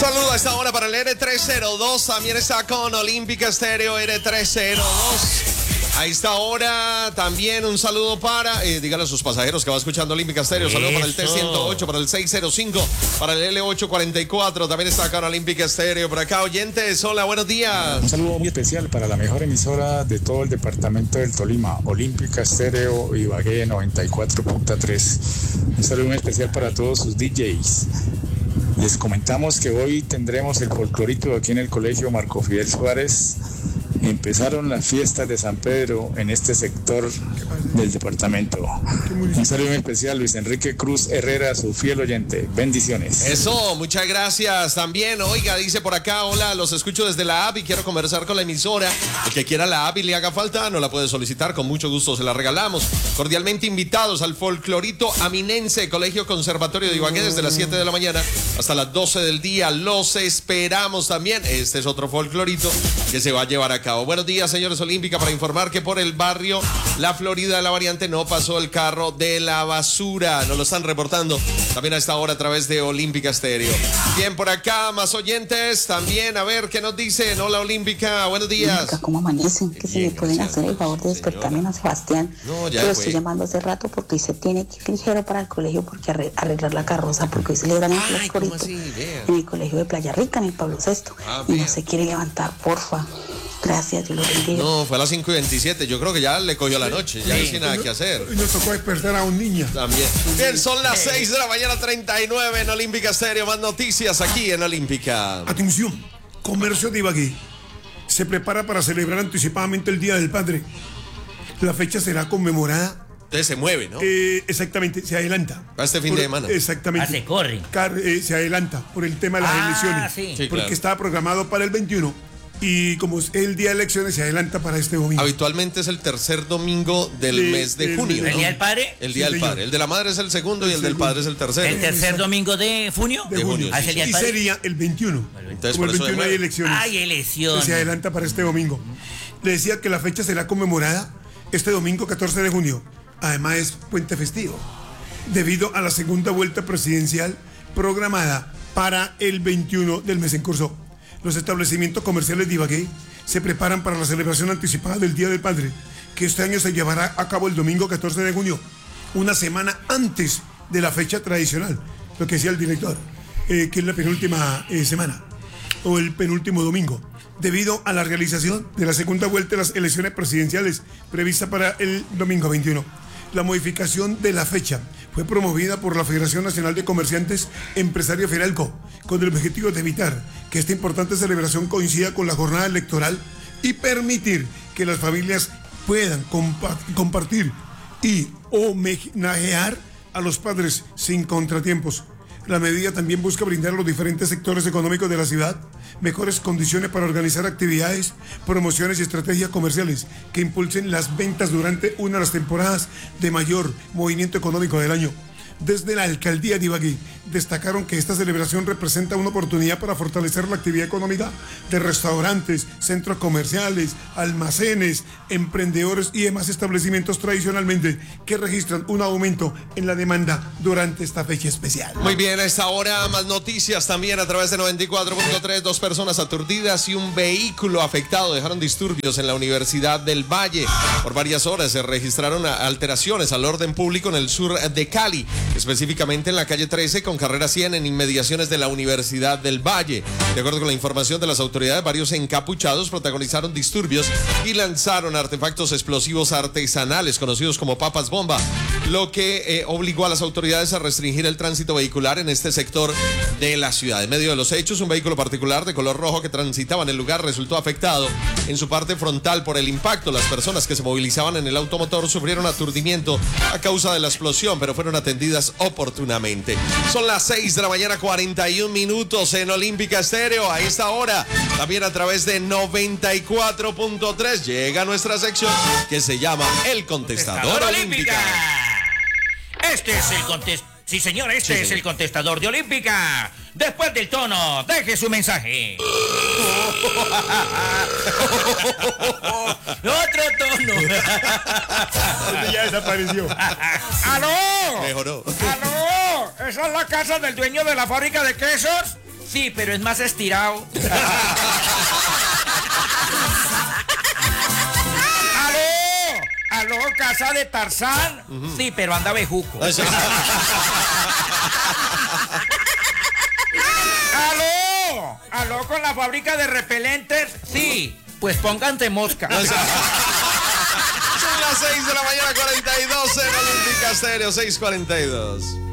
Saludo a esta hora para el R302. También está con Olímpica Estéreo R302. A esta hora también un saludo para, díganle a sus pasajeros que va escuchando Olímpica Estéreo. Saludo para el T108, para el 605, para el L844. También está acá en Olímpica Estéreo. Por acá, oyentes, hola, buenos días. Un saludo muy especial para la mejor emisora de todo el departamento del Tolima, Olímpica Estéreo Ibagué 94.3. Un saludo muy especial para todos sus DJs. Les comentamos que hoy tendremos el folclorito aquí en el colegio Marco Fidel Suárez. Empezaron las fiestas de San Pedro en este sector del departamento. Un saludo muy especial, Luis Enrique Cruz Herrera, su fiel oyente. Bendiciones. Eso, muchas gracias también. Oiga, dice por acá, hola, los escucho desde la app y quiero conversar con la emisora. El que quiera la app y le haga falta, no la puede solicitar, con mucho gusto se la regalamos. Cordialmente invitados al folclorito aminense, Colegio Conservatorio de Ibagué, desde las 7 de la mañana hasta las 12 del día. Los esperamos también. Este es otro folclorito que se va a llevar a cabo. Buenos días, señores Olímpica, para informar que por el barrio La Florida de la Variante no pasó el carro de la basura. Nos lo están reportando también a esta hora a través de Olímpica Estéreo. Bien, por acá, más oyentes también. A ver, ¿qué nos dicen? Hola, Olímpica, buenos días. Olímpica, ¿cómo amanecen? Que si me pueden hacer el favor de despertarme a Sebastián. No, ya lo estoy llamando hace rato porque hoy se tiene que ir ligero para el colegio porque arreglar la carroza, porque hoy celebran el folclorito en el colegio de Playa Rica, en el Pablo VI. Y no se quiere levantar, porfa. Gracias, Dios lo bendiga. No, fue a las 5:27. Yo creo que ya le cogió la noche. Ya sin nada que hacer. Y nos tocó despertar a un niño. También. Bien, son las 6 de la mañana, 39 en Olímpica Estéreo. Más noticias aquí en Olímpica. Atención, comercio de Ibagué se prepara para celebrar anticipadamente el Día del Padre. La fecha será conmemorada. Entonces se mueve, ¿no? Exactamente, se adelanta. Para este fin de semana. Exactamente. Se corre. Se adelanta por el tema de las elecciones. Sí, porque claro. estaba programado para el 21. Y como es el día de elecciones, se adelanta para este domingo. Habitualmente es el tercer domingo del mes de junio, ¿no? ¿El Día del Padre? El Día del Padre. El de la madre es el segundo y el del padre es el tercero. ¿El tercer domingo de junio? De junio. ¿Es el Día del Y Padre? sería el 21. Entonces, como por el eso 21 hay elecciones. Hay elecciones. Se adelanta para este domingo. Le decía que la fecha será conmemorada este domingo 14 de junio. Además es puente festivo, debido a la segunda vuelta presidencial programada para el 21 del mes en curso. Los establecimientos comerciales de Ibagué se preparan para la celebración anticipada del Día del Padre, que este año se llevará a cabo el domingo 14 de junio, una semana antes de la fecha tradicional, lo que decía el director, que es la penúltima semana, o el penúltimo domingo, debido a la realización de la segunda vuelta de las elecciones presidenciales prevista para el domingo 21. La modificación de la fecha fue promovida por la Federación Nacional de Comerciantes Empresarios FENALCO, con el objetivo de evitar que esta importante celebración coincida con la jornada electoral y permitir que las familias puedan compartir y homenajear a los padres sin contratiempos. La medida también busca brindar a los diferentes sectores económicos de la ciudad mejores condiciones para organizar actividades, promociones y estrategias comerciales que impulsen las ventas durante una de las temporadas de mayor movimiento económico del año. Desde la Alcaldía de Ibagué destacaron que esta celebración representa una oportunidad para fortalecer la actividad económica de restaurantes, centros comerciales, almacenes, emprendedores y demás establecimientos tradicionalmente que registran un aumento en la demanda durante esta fecha especial. Muy bien, a esta hora más noticias también a través de 94.3. 2 personas aturdidas y un vehículo afectado dejaron disturbios en la Universidad del Valle. Por varias horas se registraron alteraciones al orden público en el sur de Cali, específicamente en la calle 13 con carrera 100 en inmediaciones de la Universidad del Valle. De acuerdo con la información de las autoridades, varios encapuchados protagonizaron disturbios y lanzaron artefactos explosivos artesanales conocidos como papas bomba, lo que obligó a las autoridades a restringir el tránsito vehicular en este sector de la ciudad. En medio de los hechos, un vehículo particular de color rojo que transitaba en el lugar resultó afectado en su parte frontal por el impacto. Las personas que se movilizaban en el automotor sufrieron aturdimiento a causa de la explosión, pero fueron atendidas oportunamente. Son las 6 de la mañana, 41 minutos en Olímpica Estéreo. A esta hora, también a través de 94.3, llega nuestra sección que se llama El Contestador Olímpica. Este es el contestador. Sí, señor, este es el contestador de Olímpica. Después del tono, deje su mensaje. Otro tono. Ya desapareció. ¡Aló! Mejoró. ¡Aló! ¿Esa es la casa del dueño de la fábrica de quesos? Sí, pero es más estirado. ¿Aló, casa de Tarzán? Sí, pero anda bejuco. ¿Aló, con la fábrica de repelentes? Sí, pues pónganse mosca. Son las 6 de la mañana, 42 en Olímpica Estéreo, 6:42.